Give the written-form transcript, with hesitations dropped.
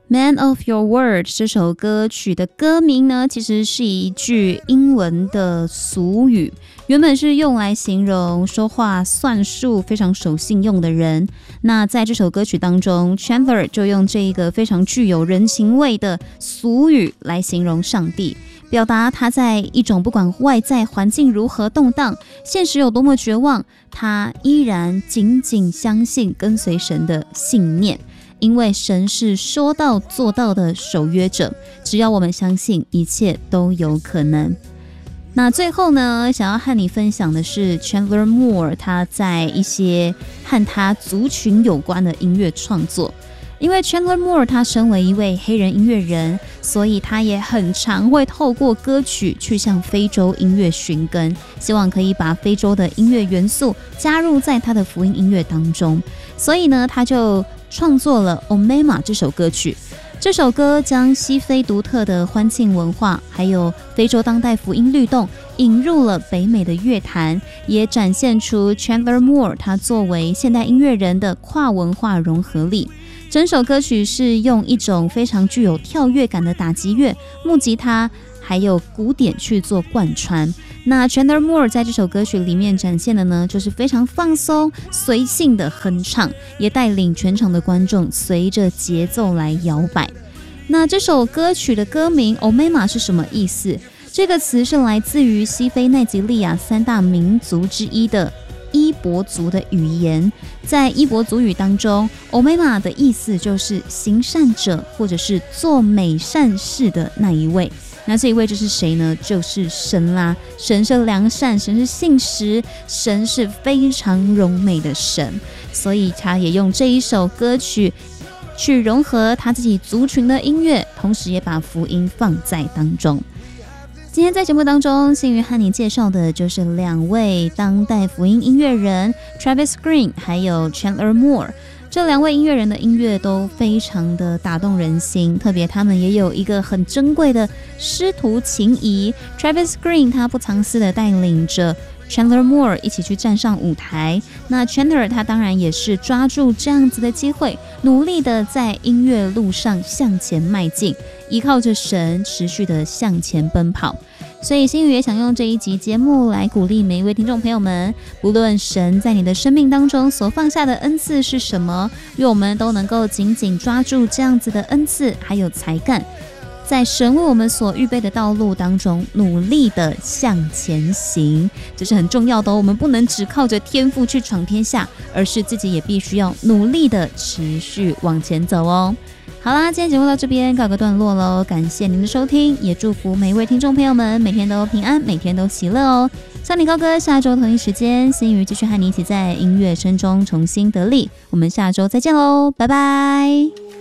Man of Your Word 这首歌曲的歌名呢，其实是一句英文的俗语，原本是用来形容说话算数非常守信用的人。那在这首歌曲当中 Chandler 就用这一个非常具有人情味的俗语来形容上帝，表达他在一种不管外在环境如何动荡，现实有多么绝望，他依然紧紧相信跟随神的信念。因为神是说到做到的守约者，只要我们相信，一切都有可能。那最后呢，想要和你分享的是 Chandler Moore 他在一些和他族群有关的音乐创作。因为 Chandler Moore 他身为一位黑人音乐人，所以他也很常会透过歌曲去向非洲音乐寻根，希望可以把非洲的音乐元素加入在他的福音音乐当中。所以呢，他就创作了 Omema 这首歌曲。这首歌将西非独特的欢庆文化，还有非洲当代福音律动引入了北美的乐坛，也展现出 Chandler Moore 他作为现代音乐人的跨文化融合力。整首歌曲是用一种非常具有跳跃感的打击乐、木吉他还有鼓点去做贯穿。那 Chandler Moore 在这首歌曲里面展现的呢，就是非常放松随性的哼唱，也带领全场的观众随着节奏来摇摆。那这首歌曲的歌名 Omema 是什么意思？这个词是来自于西非奈及利亚三大民族之一的伊博族的语言。在伊博族语当中 Omema 的意思就是行善者，或者是做美善事的那一位。那这一位就是谁呢？就是神啦。神是良善，神是信实，神是非常荣美的神，所以他也用这一首歌曲去融合他自己族群的音乐，同时也把福音放在当中。今天在节目当中，幸运和你介绍的就是两位当代福音音乐人 Travis Green 还有 Chandler Moore。这两位音乐人的音乐都非常的打动人心，特别他们也有一个很珍贵的师徒情谊。 Travis Green 他不藏私的带领着 Chandler Moore 一起去站上舞台，那 Chandler 他当然也是抓住这样子的机会，努力的在音乐路上向前迈进，依靠着神持续的向前奔跑。所以新宇也想用这一集节目来鼓励每一位听众朋友们，不论神在你的生命当中所放下的恩赐是什么，愿我们都能够紧紧抓住这样子的恩赐还有才干，在神为我们所预备的道路当中努力的向前行，这是很重要的哦。我们不能只靠着天赋去闯天下，而是自己也必须要努力的持续往前走哦。好啦，今天节目到这边告个段落咯，感谢您的收听，也祝福每一位听众朋友们每天都平安，每天都喜乐哦。少年高歌下周同一时间，新宇继续和你一起在音乐声中重新得力，我们下周再见咯，拜拜。